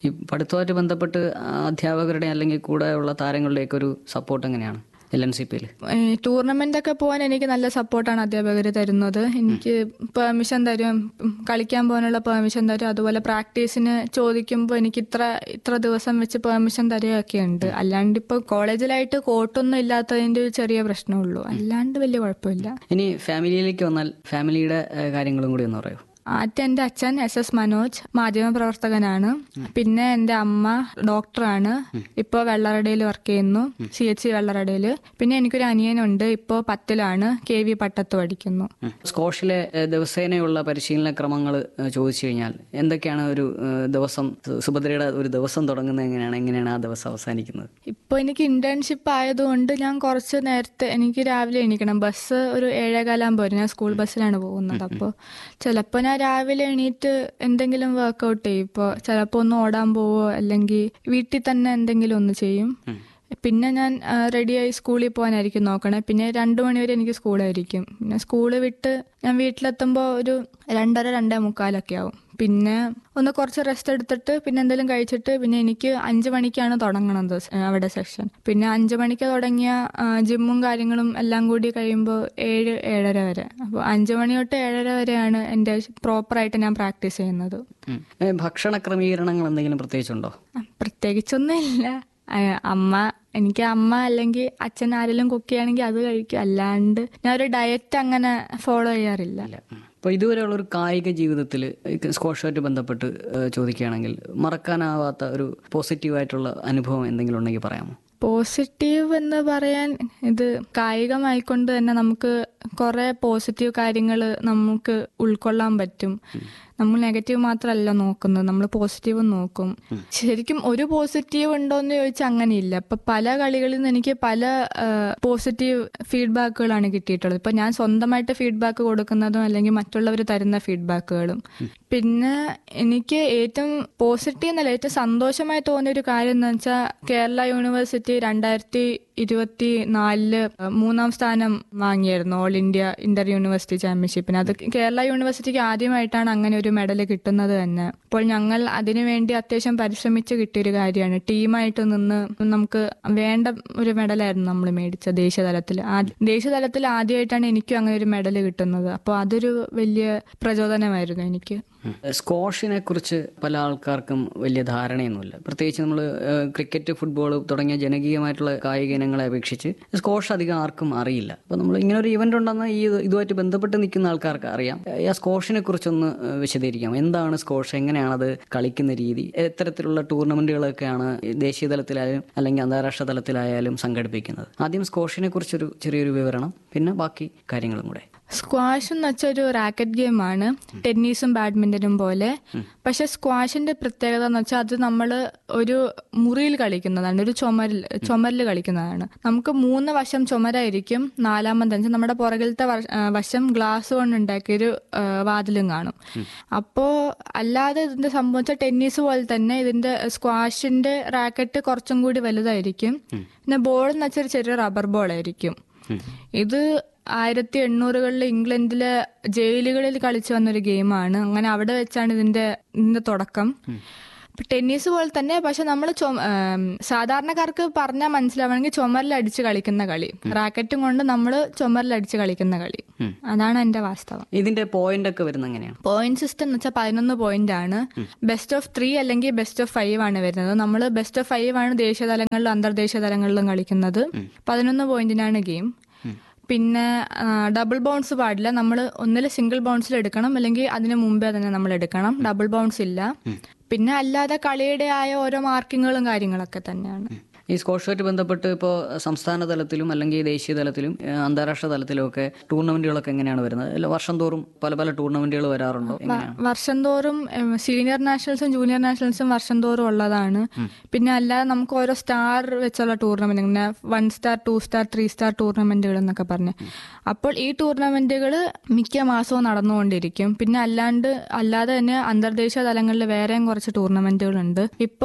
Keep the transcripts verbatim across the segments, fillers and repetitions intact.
ഈ പഠിത്തമായിട്ട് ബന്ധപ്പെട്ട് അധ്യാപകരുടെ അല്ലെങ്കിൽ കൂടെ ഉള്ള താരങ്ങളുടെയൊക്കെ ഒരു സപ്പോർട്ട് എങ്ങനെയാണ് എൽ എൻ സി പിയിൽ? ടൂർണമെന്റ് ഒക്കെ പോകാൻ എനിക്ക് നല്ല സപ്പോർട്ടാണ് അധ്യാപകർ തരുന്നത്. എനിക്ക് പെർമിഷൻ തരും, കളിക്കാൻ പോകാനുള്ള പെർമിഷൻ തരും. അതുപോലെ പ്രാക്ടീസിന് ചോദിക്കുമ്പോൾ എനിക്ക് ഇത്ര ഇത്ര ദിവസം വെച്ച് പെർമിഷൻ തരികയൊക്കെ ഉണ്ട്. അല്ലാണ്ട് ഇപ്പോൾ കോളേജിലായിട്ട് കോട്ടൊന്നും ഇല്ലാത്തതിന്റെ ഒരു ചെറിയ പ്രശ്നമുള്ളൂ, അല്ലാണ്ട് വലിയ കുഴപ്പമില്ല. ഇനി ഫാമിലിയിലേക്ക് വന്നാൽ ഫാമിലിയുടെ കാര്യങ്ങളും കൂടി ഒന്ന് പറയൂ. ആദ്യം എൻ്റെ അച്ഛൻ എസ് എസ് മനോജ് മാധ്യമപ്രവർത്തകനാണ്. പിന്നെ എൻ്റെ അമ്മ ഡോക്ടറാണ്, ഇപ്പോൾ വെള്ളറടയിൽ വർക്ക് ചെയ്യുന്നു, സി എച്ച് സി വെള്ളറടയിൽ. പിന്നെ എനിക്കൊരു അനിയനുണ്ട്, ഇപ്പോൾ പത്തിലാണ്, കെ വി പട്ടത്ത് പഠിക്കുന്നു. സ്കോഷിലെ ദിവസേനയുള്ള പരിശീലന ക്രമങ്ങൾ ചോദിച്ചു കഴിഞ്ഞാൽ എന്തൊക്കെയാണ് ഒരു ദിവസം, സുഭദ്രയുടെ ഒരു ദിവസം തുടങ്ങുന്നത് എങ്ങനെയാണ്, എങ്ങനെയാണ് ആ ദിവസം അവസാനിക്കുന്നത്? ഇപ്പോൾ എനിക്ക് ഇന്റേൺഷിപ്പ് ആയതുകൊണ്ട് ഞാൻ കുറച്ച് നേരത്തെ, എനിക്ക് രാവിലെ എണീക്കണം. ബസ് ഒരു ഏഴേകാലാകുമ്പോൾ വരും, ഞാൻ സ്കൂൾ ബസ്സിലാണ് പോകുന്നത്. അപ്പോൾ ചിലപ്പോൾ ഞാൻ രാവിലെ എണീറ്റ് എന്തെങ്കിലും വർക്കൗട്ട് ചെയ്യും. ഇപ്പോൾ ചിലപ്പോൾ ഒന്ന് ഓടാൻ പോവോ അല്ലെങ്കിൽ വീട്ടിൽ തന്നെ എന്തെങ്കിലും ഒന്ന് ചെയ്യും. പിന്നെ ഞാൻ റെഡിയായി സ്കൂളിൽ പോകാനായിരിക്കും നോക്കണേ. പിന്നെ രണ്ടു മണിവരെ എനിക്ക് സ്കൂളായിരിക്കും. പിന്നെ സ്കൂള് വിട്ട് ഞാൻ വീട്ടിലെത്തുമ്പോൾ ഒരു രണ്ടര രണ്ടേ മുക്കാലൊക്കെ ആവും. പിന്നെ ഒന്ന് കുറച്ച് റെസ്റ്റ് എടുത്തിട്ട് പിന്നെ എന്തെങ്കിലും കഴിച്ചിട്ട് പിന്നെ എനിക്ക് അഞ്ചു മണിക്കാണ് തുടങ്ങണത് അവിടെ സെഷൻ. പിന്നെ അഞ്ചു മണിക്ക് തുടങ്ങിയ ജിമ്മും കാര്യങ്ങളും എല്ലാം കൂടി കഴിയുമ്പോൾ ഏഴ് ഏഴര വരെ. അപ്പോൾ അഞ്ചു മണി തൊട്ട് ഏഴര വരെയാണ് എൻ്റെ പ്രോപ്പറായിട്ട് ഞാൻ പ്രാക്ടീസ് ചെയ്യുന്നത്. ഭക്ഷണ ക്രമീകരണങ്ങൾ എന്തെങ്കിലും പ്രത്യേകിച്ചുണ്ടോ? പ്രത്യേകിച്ചൊന്നും ഇല്ല. അമ്മ എനിക്ക് അമ്മ അല്ലെങ്കിൽ അച്ഛൻ ആരെങ്കിലും കുക്ക് ചെയ്യുകയാണെങ്കിൽ അത് കഴിക്കും. അല്ലാണ്ട് ഞാൻ ഒരു ഡയറ്റ് അങ്ങനെ ഫോളോ ചെയ്യാറില്ല. അപ്പോൾ ഇതുവരെയുള്ള ഒരു കായിക ജീവിതത്തിൽ സ്ക്വാഷുമായിട്ട് ബന്ധപ്പെട്ട് ചോദിക്കുകയാണെങ്കിൽ മറക്കാനാവാത്ത ഒരു പോസിറ്റീവായിട്ടുള്ള അനുഭവം എന്തെങ്കിലും ഉണ്ടെങ്കിൽ പറയാമോ? പോസിറ്റീവ് എന്ന് പറയാൻ, ഇത് കായികമായിക്കൊണ്ട് തന്നെ നമുക്ക് കുറേ പോസിറ്റീവ് കാര്യങ്ങൾ നമുക്ക് ഉൾക്കൊള്ളാൻ പറ്റും. നമ്മൾ നെഗറ്റീവ് മാത്രമല്ല നോക്കുന്നത്, നമ്മൾ പോസിറ്റീവ് നോക്കും. ശരിക്കും ഒരു പോസിറ്റീവ് ഉണ്ടോയെന്ന് ചോദിച്ചാൽ അങ്ങനെയില്ല. ഇപ്പം പല കളികളിൽ നിന്ന് എനിക്ക് പല പോസിറ്റീവ് ഫീഡ്ബാക്കുകളാണ് കിട്ടിയിട്ടുള്ളത്. ഇപ്പം ഞാൻ സ്വന്തമായിട്ട് ഫീഡ്ബാക്ക് കൊടുക്കുന്നതും അല്ലെങ്കിൽ മറ്റുള്ളവർ തരുന്ന ഫീഡ്ബാക്കുകളും. പിന്നെ എനിക്ക് ഏറ്റവും പോസിറ്റീവ് എന്നല്ല, ഏറ്റവും സന്തോഷമായി തോന്നിയ ഒരു കാര്യം എന്ന് വെച്ചാൽ കേരള യൂണിവേഴ്സിറ്റി രണ്ടായിരത്തി ഇരുപത്തി നാലില് മൂന്നാം സ്ഥാനം വാങ്ങിയായിരുന്നു ഓൾ ഇന്ത്യ ഇന്റർ യൂണിവേഴ്സിറ്റി ചാമ്പ്യൻഷിപ്പിന്. അത് കേരള യൂണിവേഴ്സിറ്റിക്ക് ആദ്യമായിട്ടാണ് അങ്ങനെ ഒരു മെഡൽ കിട്ടുന്നത് തന്നെ. അപ്പോൾ ഞങ്ങൾ അതിനുവേണ്ടി അത്യാവശ്യം പരിശ്രമിച്ച് കിട്ടിയൊരു കാര്യമാണ്. ടീമായിട്ട് നിന്ന് നമുക്ക് വേണ്ട ഒരു മെഡലായിരുന്നു നമ്മൾ മേടിച്ചത് ദേശീയതലത്തിൽ. ദേശീയതലത്തിൽ ആദ്യമായിട്ടാണ് എനിക്കും അങ്ങനെ ഒരു മെഡൽ കിട്ടുന്നത്. അപ്പോൾ അതൊരു വലിയ പ്രചോദനമായിരുന്നു എനിക്ക്. സ്ക്വാഷിനെ കുറിച്ച് പല ആൾക്കാർക്കും വലിയ ധാരണയൊന്നുമില്ല. പ്രത്യേകിച്ച് നമ്മൾ ക്രിക്കറ്റ്, ഫുട്ബോൾ തുടങ്ങിയ ജനകീയമായിട്ടുള്ള കായിക ഇനങ്ങളെ അപേക്ഷിച്ച് സ്ക്വാഷ് അധികം ആർക്കും അറിയില്ല. അപ്പോൾ നമ്മൾ ഇങ്ങനെ ഒരു ഇവന്റ് ഉണ്ടെന്ന് ഈ ഇതുമായിട്ട് ബന്ധപ്പെട്ട് നിൽക്കുന്ന ആൾക്കാർക്ക് അറിയാം. ആ സ്ക്വാഷിനെ കുറിച്ചൊന്ന് വിശദീകരിക്കാം. എന്താണ് സ്ക്വാഷ്, എങ്ങനെയാണത് കളിക്കുന്ന രീതി, എത്തരത്തിലുള്ള ടൂർണമെന്റുകളൊക്കെയാണ് ദേശീയ തലത്തിലായാലും അല്ലെങ്കിൽ അന്താരാഷ്ട്ര തലത്തിലായാലും സംഘടിപ്പിക്കുന്നത്? ആദ്യം സ്ക്വാഷിനെ കുറിച്ചൊരു ചെറിയൊരു വിവരണം, പിന്നെ ബാക്കി കാര്യങ്ങളും കൂടെ. സ്ക്വാഷ് എന്ന് വെച്ചാൽ ഒരു റാക്കറ്റ് ഗെയിമാണ്, ടെന്നീസും ബാഡ്മിന്റനും പോലെ. പക്ഷെ സ്ക്വാഷിന്റെ പ്രത്യേകത എന്ന് വെച്ചാൽ അത് നമ്മൾ ഒരു മുറിയിൽ കളിക്കുന്നതാണ്, ഒരു ചുമരിൽ ചുമരിൽ കളിക്കുന്നതാണ്. നമുക്ക് മൂന്ന് വശം ചുമരായിരിക്കും, നാലാമത്തെ നമ്മുടെ പുറകിലത്തെ വശം ഗ്ലാസ് കൊണ്ട് ഉണ്ടാക്കിയൊരു വാതിലും കാണും. അപ്പോൾ അല്ലാതെ ഇതിന്റെ സംഭവിച്ച ടെന്നീസ് പോലെ തന്നെ ഇതിന്റെ സ്ക്വാഷിന്റെ റാക്കറ്റ് കുറച്ചും കൂടി വലുതായിരിക്കും. പിന്നെ ബോൾ എന്ന് വെച്ചാൽ ചെറിയ റബ്ബർ ബോൾ ആയിരിക്കും. ഇത് ആയിരത്തി എണ്ണൂറുകളിൽ ഇംഗ്ലണ്ടിലെ ജയിലുകളിൽ കളിച്ചു വന്നൊരു ഗെയിമാണ്. അങ്ങനെ അവിടെ വെച്ചാണ് ഇതിന്റെ ഇതിന്റെ തുടക്കം. ടെന്നീസ് പോലെ തന്നെ, പക്ഷെ നമ്മൾ സാധാരണക്കാർക്ക് പറഞ്ഞാൽ മനസ്സിലാവണമെങ്കിൽ ചുമരിലടിച്ച് കളിക്കുന്ന കളി, റാക്കറ്റും കൊണ്ട് നമ്മൾ ചുമരിലടിച്ച് കളിക്കുന്ന കളി. അതാണ് എന്റെ വാസ്തവം. ഇതിന്റെ പോയിന്റ് ഒക്കെ വരുന്നത് എങ്ങനെയാണ്? പോയിന്റ് സിസ്റ്റം എന്ന് വെച്ചാൽ പതിനൊന്ന് പോയിന്റ് ആണ്. ബെസ്റ്റ് ഓഫ് ത്രീ അല്ലെങ്കിൽ ബെസ്റ്റ് ഓഫ് ഫൈവ് ആണ് വരുന്നത്. നമ്മൾ ബെസ്റ്റ് ഓഫ് ഫൈവ് ആണ് ദേശീയ തലങ്ങളിലും അന്തർദേശീയ തലങ്ങളിലും കളിക്കുന്നത്. പതിനൊന്ന് പോയിന്റിനാണ് ഗെയിം. പിന്നെ ഡബിൾ ബൗൺസ് പാടില്ല. നമ്മൾ ഒന്നിൽ സിംഗിൾ ബൗൺസിൽ എടുക്കണം, അല്ലെങ്കിൽ അതിന് മുമ്പേ തന്നെ നമ്മൾ എടുക്കണം. ഡബിൾ ബൗൺസ് ഇല്ല. പിന്നെ അല്ലാതെ കളിയുടെ ആയ ഓരോ മാർക്കിങ്ങുകളും കാര്യങ്ങളൊക്കെ തന്നെയാണ്. ഈ സ്ക്വാഷുമായിട്ട് ബന്ധപ്പെട്ട് ഇപ്പോൾ സംസ്ഥാന തലത്തിലും അല്ലെങ്കിൽ ദേശീയ തലത്തിലും അന്താരാഷ്ട്ര തലത്തിലും ഒക്കെ ടൂർണമെന്റുകളൊക്കെ എങ്ങനെയാണ് വരുന്നത്? അല്ല, വർഷം തോറും പല പല ടൂർണമെന്റുകൾ വരാറുണ്ടോ? വർഷം തോറും സീനിയർ നാഷണൽസും ജൂനിയർ നാഷണൽസും വർഷം തോറും ഉള്ളതാണ്. പിന്നെ അല്ലാതെ നമുക്ക് ഓരോ സ്റ്റാർ വെച്ചുള്ള ടൂർണമെന്റ്, ഇങ്ങനെ one star, to star, three star ടൂർണമെന്റുകൾ എന്നൊക്കെ പറഞ്ഞ്. അപ്പോൾ ഈ ടൂർണമെന്റുകൾ മിക്ക മാസവും നടന്നുകൊണ്ടിരിക്കും. പിന്നെ അല്ലാണ്ട് അല്ലാതെ തന്നെ അന്തർദേശീയ തലങ്ങളിൽ വേറെയും കുറച്ച് ടൂർണമെന്റുകളുണ്ട്. ഇപ്പോൾ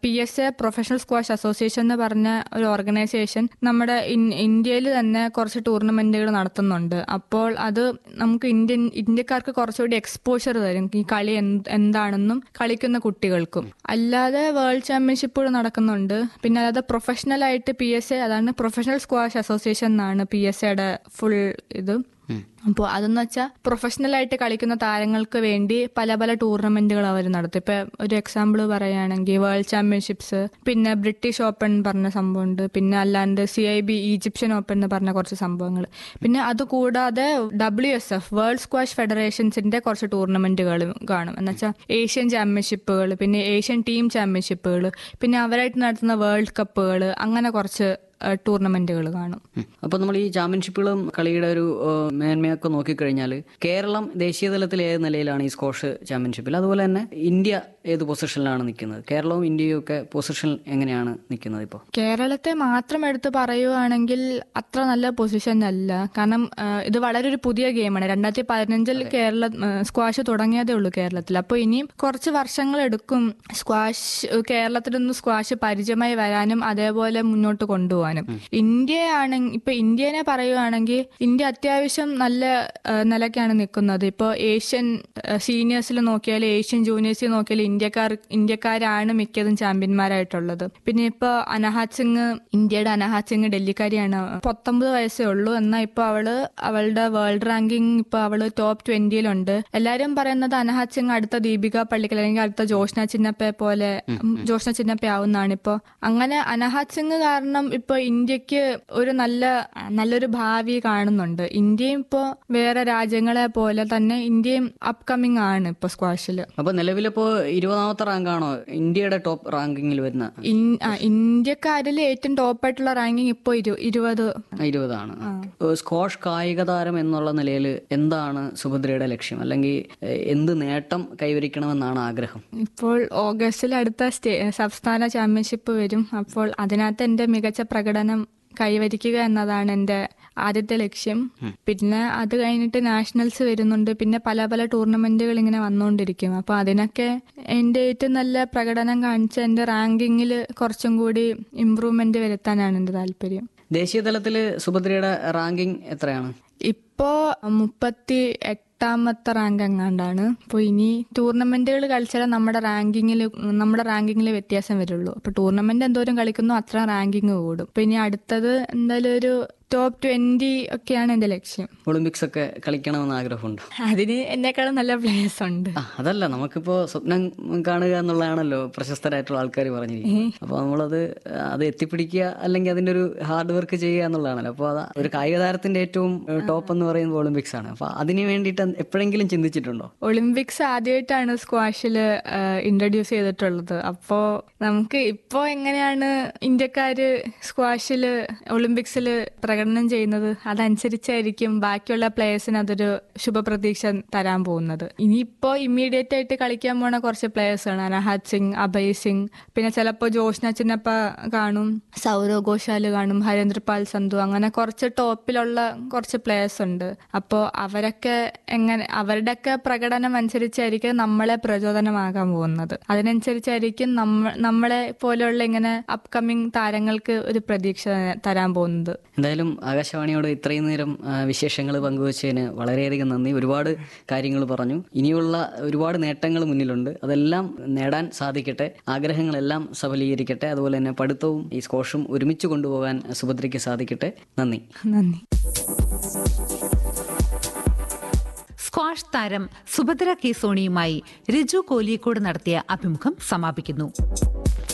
P S A professional squash association എന്ന് പറഞ്ഞ ഒരു ഓർഗനൈസേഷൻ നമ്മുടെ ഇന്ത്യയിൽ തന്നെ കുറച്ച് ടൂർണമെന്റുകൾ നടത്തുന്നുണ്ട്. അപ്പോൾ അത് നമുക്ക് ഇന്ത്യൻ ഇന്ത്യക്കാർക്ക് കുറച്ചുകൂടി എക്സ്പോഷർ തരും ഈ കളി എന്താണെന്നും കളിക്കുന്ന കുട്ടികൾക്കും. അല്ലാതെ വേൾഡ് ചാമ്പ്യൻഷിപ്പുകൾ നടക്കുന്നുണ്ട്. പിന്നെ അല്ലാതെ പ്രൊഫഷണൽ ആയിട്ട് പി എസ് എ, അതാണ് പ്രൊഫഷണൽ സ്ക്വാഷ് അസോസിയേഷൻ എന്നാണ് പി എസ് എയുടെ ഫുൾ ഇത്. അപ്പോൾ അതെന്ന് വെച്ചാൽ പ്രൊഫഷണൽ ആയിട്ട് കളിക്കുന്ന താരങ്ങൾക്ക് വേണ്ടി പല പല ടൂർണമെന്റുകൾ അവർ നടത്തും. ഇപ്പൊ ഒരു എക്സാമ്പിൾ പറയുകയാണെങ്കിൽ വേൾഡ് ചാമ്പ്യൻഷിപ്സ്, പിന്നെ ബ്രിട്ടീഷ് ഓപ്പൺ പറഞ്ഞ സംഭവമുണ്ട്, പിന്നെ അല്ലാണ്ട് C I B Egyptian open എന്ന് പറഞ്ഞ കുറച്ച് സംഭവങ്ങൾ. പിന്നെ അതുകൂടാതെ W S F world squash ഫെഡറേഷൻസിന്റെ കുറച്ച് ടൂർണമെന്റുകളും കാണും. എന്നുവെച്ചാൽ ഏഷ്യൻ ചാമ്പ്യൻഷിപ്പുകൾ, പിന്നെ ഏഷ്യൻ ടീം ചാമ്പ്യൻഷിപ്പുകൾ, പിന്നെ അവരായിട്ട് നടത്തുന്ന വേൾഡ് കപ്പുകൾ, അങ്ങനെ കുറച്ച് ടൂർണമെന്റുകൾ കാണും. അപ്പൊ നമ്മൾ ഈ ചാമ്പ്യൻഷിപ്പുകളും കളിയുടെ ഒരു മേന്മയൊക്കെ നോക്കിക്കഴിഞ്ഞാൽ കേരളം ദേശീയ തലത്തിൽ ഏത് നിലയിലാണ് ഈ സ്ക്വാഷ് ചാമ്പ്യൻഷിപ്പിൽ? അതുപോലെ തന്നെ ഇന്ത്യ ഏത് പൊസിഷനിലാണ് നിൽക്കുന്നത്? കേരളവും ഇന്ത്യയും ഒക്കെ പൊസിഷൻ എങ്ങനെയാണ് നിൽക്കുന്നത് ഇപ്പോൾ? കേരളത്തെ മാത്രം എടുത്ത് പറയുകയാണെങ്കിൽ അത്ര നല്ല പൊസിഷൻ അല്ല. കാരണം ഇത് വളരെ ഒരു പുതിയ ഗെയിമാണ്. രണ്ടായിരത്തി പതിനഞ്ചിൽ കേരള സ്ക്വാഷ് തുടങ്ങിയതേ ഉള്ളൂ കേരളത്തിൽ. അപ്പോൾ ഇനിയും കുറച്ച് വർഷങ്ങൾ എടുക്കും സ്ക്വാഷ് കേരളത്തിലൊന്ന് സ്ക്വാഷ് പരിചയമായി വരാനും അതേപോലെ മുന്നോട്ട് കൊണ്ടുപോകാൻ. ഇന്ത്യ ആണെങ്കിൽ ഇപ്പൊ ഇന്ത്യനെ പറയുകയാണെങ്കിൽ ഇന്ത്യ അത്യാവശ്യം നല്ല നിലയ്ക്കാണ് നിൽക്കുന്നത്. ഇപ്പോൾ ഏഷ്യൻ സീനിയേഴ്സിൽ നോക്കിയാൽ, ഏഷ്യൻ ജൂനിയേഴ്സിൽ നോക്കിയാൽ ഇന്ത്യക്കാർ ഇന്ത്യക്കാരാണ് മിക്കതും ചാമ്പ്യന്മാരായിട്ടുള്ളത്. പിന്നെ ഇപ്പൊ അനഹാത് സിംഗ്, ഇന്ത്യയുടെ അനഹാത് സിംഗ് ഡൽഹിക്കാരിയാണ്. പത്തൊമ്പത് വയസ്സേ ഉള്ളൂ. എന്നാൽ ഇപ്പൊ അവള് അവളുടെ വേൾഡ് റാങ്കിങ് ഇപ്പൊ അവള് ടോപ്പ് ട്വന്റിയിലുണ്ട്. എല്ലാരും പറയുന്നത് അനഹാത് സിംഗ് അടുത്ത ദീപിക പള്ളിക്കൽ അല്ലെങ്കിൽ അടുത്ത ജോഷ്ന ചിന്നപ്പയെ പോലെ ജോഷ്ന ചിന്നപ്പ ആവുന്നതാണ്. ഇപ്പൊ അങ്ങനെ അനഹാത് സിംഗ് കാരണം ഇപ്പൊ ഇന്ത്യക്ക് ഒരു നല്ല നല്ലൊരു ഭാവി കാണുന്നുണ്ട്. ഇന്ത്യയും ഇപ്പോ വേറെ രാജ്യങ്ങളെ പോലെ തന്നെ ഇന്ത്യയും അപ്കമിങ് ആണ് ഇപ്പൊ സ്ക്വാഷില്. അപ്പൊ നിലവിലിപ്പോ ഇരുപതാമത്തെ റാങ്കാണോ ഇന്ത്യയുടെ ടോപ്പ് റാങ്കിങ്ങിൽ വരുന്ന? ഇന്ത്യക്കാരിൽ ഏറ്റവും ടോപ്പ് ആയിട്ടുള്ള റാങ്കിങ് ഇപ്പൊ ഇരുപത് ഇരുപതാണ്. സ്ക്വാഷ് കായിക താരം എന്നുള്ള നിലയിൽ എന്താണ് സുഭദ്രയുടെ ലക്ഷ്യം, അല്ലെങ്കിൽ എന്ത് നേട്ടം കൈവരിക്കണമെന്നാണ് ആഗ്രഹം? ഇപ്പോൾ ഓഗസ്റ്റിൽ അടുത്ത സ്റ്റേ സംസ്ഥാന ചാമ്പ്യൻഷിപ്പ് വരും. അപ്പോൾ അതിനകത്ത് എന്റെ മികച്ച പ്രകടനം കൈവരിക്കുക എന്നതാണ് എൻ്റെ ആദ്യത്തെ ലക്ഷ്യം. പിന്നെ അത് കഴിഞ്ഞിട്ട് നാഷണൽസ് വരുന്നുണ്ട്. പിന്നെ പല പല ടൂർണമെന്റുകൾ ഇങ്ങനെ വന്നുകൊണ്ടിരിക്കും. അപ്പൊ അതിനൊക്കെ എൻ്റെ ഏറ്റവും നല്ല പ്രകടനം കാണിച്ച എൻ്റെ റാങ്കിങ്ങിൽ കുറച്ചും കൂടി ഇംപ്രൂവ്മെന്റ് വരുത്താനാണ് എൻ്റെ താല്പര്യം. ദേശീയ തലത്തിൽ സുഭദ്രയുടെ റാങ്കിങ് എത്രയാണ്? ഇപ്പോ മുപ്പത്തി എട്ടാമത്തെ റാങ്ക് എങ്ങാണ്ടാണ്. അപ്പോൾ ഇനി ടൂർണമെന്റുകൾ കളിച്ചാൽ നമ്മുടെ റാങ്കിങ്ങിൽ നമ്മുടെ റാങ്കിങ്ങിൽ വ്യത്യാസം വരുള്ളൂ. അപ്പൊ ടൂർണമെന്റ് എന്തോരം കളിക്കുന്നു അത്ര റാങ്കിങ് കൂടും. അപ്പൊ ഇനി അടുത്തത് എന്തായാലും ഒരു ടോപ്പ് ട്വന്റി ഒക്കെയാണ് എന്റെ ലക്ഷ്യം. ഒളിമ്പിക്സ് ഒക്കെ കളിക്കണമെന്ന് ആഗ്രഹമുണ്ട്? അതിന് എന്നെക്കാളും നല്ല പ്ലേയേഴ്സ് ഉണ്ട്. അതല്ല, നമുക്കിപ്പോ സ്വപ്നം കാണുക എന്നുള്ളതാണല്ലോ പ്രശസ്തരായിട്ടുള്ള ആൾക്കാർ പറഞ്ഞിരിക്കുന്നത്. അപ്പൊ നമ്മളത് അത് എത്തിപ്പിടിക്കുക, അല്ലെങ്കിൽ അതിന്റെ ഒരു ഹാർഡ് വർക്ക് ചെയ്യുക എന്നുള്ളതാണല്ലോ. അപ്പൊ അത് ഒരു കായിക താരത്തിന്റെ ഏറ്റവും ടോപ്പ് എന്ന് പറയുന്നത് ഒളിമ്പിക്സ് ആണ്. അപ്പൊ അതിന് വേണ്ടിയിട്ട് എപ്പോഴെങ്കിലും ചിന്തിച്ചിട്ടുണ്ടോ? ഒളിമ്പിക്സ് ആദ്യമായിട്ടാണ് സ്ക്വാഷില് ഇൻട്രൊഡ്യൂസ് ചെയ്തിട്ടുള്ളത്. അപ്പോ നമുക്ക് ഇപ്പോ എങ്ങനെയാണ് ഇന്ത്യക്കാര് സ്ക്വാഷില് ഒളിമ്പിക്സില് പ്രകടനം ചെയ്യുന്നത്, അതനുസരിച്ചായിരിക്കും ബാക്കിയുള്ള പ്ലേയേഴ്സിന് അതൊരു ശുഭപ്രതീക്ഷ തരാൻ പോകുന്നത്. ഇനിയിപ്പോ ഇമ്മീഡിയറ്റ് ആയിട്ട് കളിക്കാൻ പോണ കുറച്ച് പ്ലേയേഴ്സ് ആണ്. അനഹാത് സിംഗ്, അഭയ് സിംഗ്, പിന്നെ ചിലപ്പോ ജോഷ്ന ചിന്നപ്പ കാണും, സൗരവ് ഘോഷാൽ കാണും, ഹരേന്ദ്രപാൽ സന്ധു, അങ്ങനെ കുറച്ച് ടോപ്പിലുള്ള കുറച്ച് പ്ലേയേഴ്സ് ഉണ്ട്. അപ്പോ അവരൊക്കെ എങ്ങനെ അവരുടെയൊക്കെ പ്രകടനം അനുസരിച്ചായിരിക്കും നമ്മളെ പ്രചോദനമാകാൻ പോകുന്നത്. അതിനനുസരിച്ചായിരിക്കും നമ്മ നമ്മളെ പോലെയുള്ള ഇങ്ങനെ അപ്കമിങ് താരങ്ങൾക്ക് ഒരു പ്രതീക്ഷ തരാൻ പോകുന്നത്. എന്തായാലും ആകാശവാണിയോട് ഇത്രയും നേരം വിശേഷങ്ങൾ പങ്കുവച്ചതിന് വളരെയധികം നന്ദി. ഒരുപാട് കാര്യങ്ങൾ പറഞ്ഞു. ഇനിയുള്ള ഒരുപാട് നേട്ടങ്ങൾ മുന്നിലുണ്ട്. അതെല്ലാം നേടാൻ സാധിക്കട്ടെ, ആഗ്രഹങ്ങളെല്ലാം സഫലീകരിക്കട്ടെ. അതുപോലെ തന്നെ പഠിത്തവും ഈ സ്ക്വാഷും ഒരുമിച്ച് കൊണ്ടുപോകാൻ സുഭദ്രയ്ക്ക് സാധിക്കട്ടെ. നന്ദി. നന്ദി. സ്ക്വാഷ് താരം സുഭദ്ര കെ സോണിയുമായി രജു കോലിക്കോട് നടത്തിയ അഭിമുഖം സമാപിക്കുന്നു.